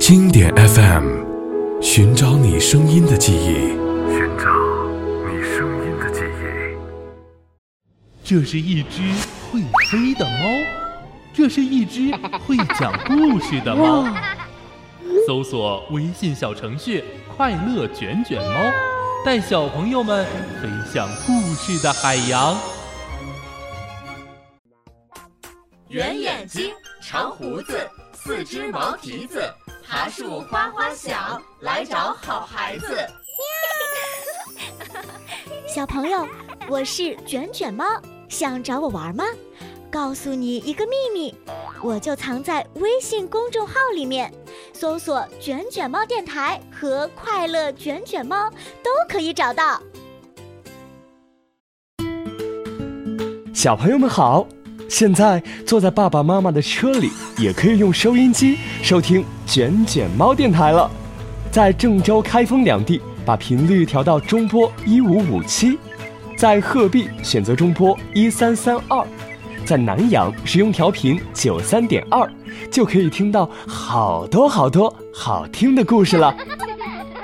经典 FM， 寻找你声音的记忆， 寻找你声音的记忆。 这是一只会飞的猫，这是一只会讲故事的猫。搜索微信小程序快乐卷卷猫，带小朋友们飞向故事的海洋。 圆眼睛，长胡子，四只毛蹄子，爬树哗哗响，来找好孩子。 小朋友，我是卷卷猫，想找我玩吗？告诉你一个秘密，我就藏在微信公众号里面，搜索卷卷猫电台和快乐卷卷猫都可以找到。 小朋友们好，现在坐在爸爸妈妈的车里，也可以用收音机收听卷卷猫电台了。在郑州、开封两地，把频率调到中波1557；在鹤壁选择中波1332；在南阳使用调频93.2，就可以听到好多好听的故事了。